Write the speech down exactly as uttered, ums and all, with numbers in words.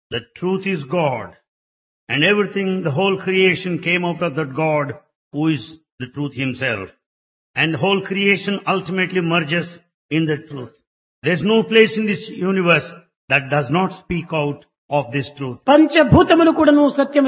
The truth is God. And everything, the whole creation came out of that God who is the truth himself. And the whole creation ultimately merges in the truth. There is no place in this universe that does not speak out of this truth. పంచభూతములు కూడాను సత్యం